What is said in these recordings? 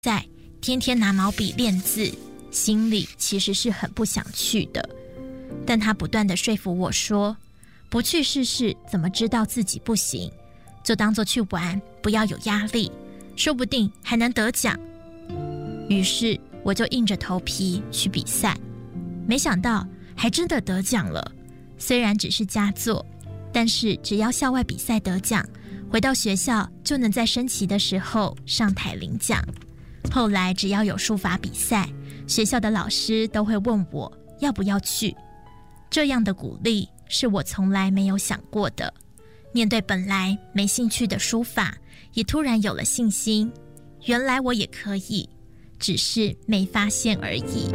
在天天拿毛笔练字，心里其实是很不想去的。但他不断地说服我说，不去试试怎么知道自己不行，就当作去玩，不要有压力，说不定还能得奖。于是我就硬着头皮去比赛，没想到还真的得奖了。虽然只是佳作，但是只要校外比赛得奖，回到学校就能在升旗的时候上台领奖。后来只要有书法比赛，学校的老师都会问我要不要去。这样的鼓励是我从来没有想过的。面对本来没兴趣的书法，也突然有了信心，原来我也可以，只是没发现而已。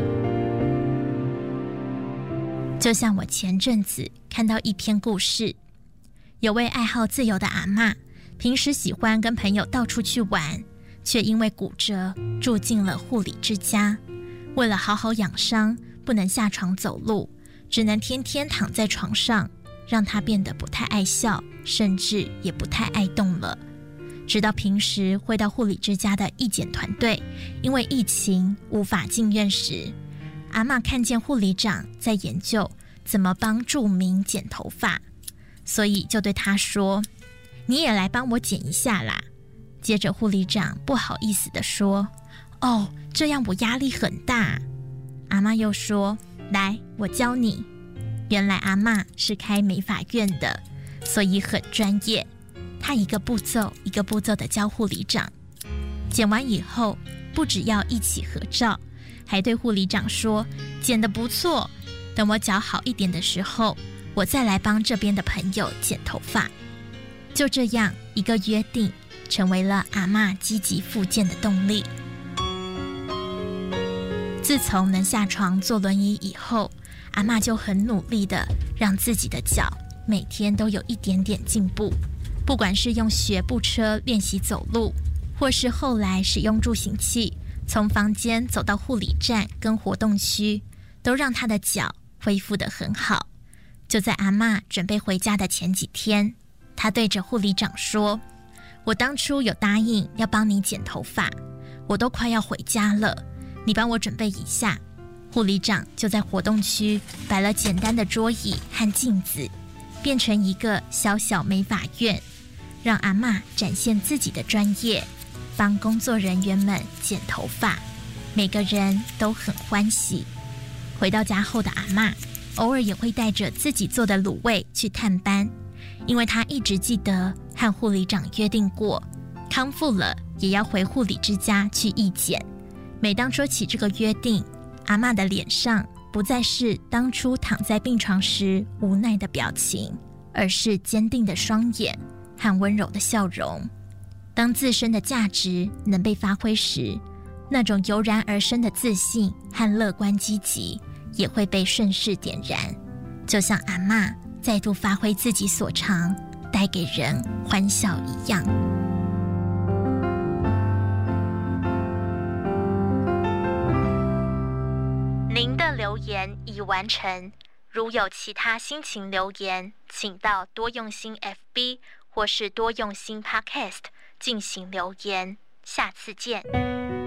就像我前阵子看到一篇故事，有位爱好自由的阿嬷，平时喜欢跟朋友到处去玩，却因为骨折住进了护理之家。为了好好养伤，不能下床走路，只能天天躺在床上，让她变得不太爱笑，甚至也不太爱动了。直到平时会到护理之家的义检团队因为疫情无法进院时，阿嬷看见护理长在研究怎么帮住民剪头发，所以就对他说，你也来帮我剪一下啦。接着护理长不好意思地说，哦，这样我压力很大。阿嬷又说，来，我教你。原来阿嬷是开美发院的，所以很专业。她一个步骤一个步骤地教护理长。剪完以后，不只要一起合照，还对护理长说，剪得不错，等我脚好一点的时候，我再来帮这边的朋友剪头发。就这样一个约定，成为了阿嬷积极复健的动力。自从能下床坐轮椅以后，阿嬷就很努力的让自己的脚每天都有一点点进步。不管是用学步车练习走路，或是后来使用助行器从房间走到护理站跟活动区，都让她的脚恢复得很好。就在阿嬷准备回家的前几天，她对着护理长说，我当初有答应要帮你剪头发，我都快要回家了，你帮我准备一下。护理长就在活动区摆了简单的桌椅和镜子，变成一个小小美发院，让阿嬷展现自己的专业，帮工作人员们剪头发，每个人都很欢喜。回到家后的阿嬷，偶尔也会带着自己做的卤味去探班，因为她一直记得和护理长约定过，康复了也要回护理之家去义检。每当说起这个约定，阿嬷的脸上不再是当初躺在病床时无奈的表情，而是坚定的双眼和温柔的笑容。当自身的价值能被发挥时，那种油然而生的自信和乐观积极也会被顺势点燃，就像阿嬷再度发挥自己所长，带给人欢笑一样。您的留言已完成，如有其他心情留言，请到多用心 FB 或是多用心 Podcast 进行留言。下次见。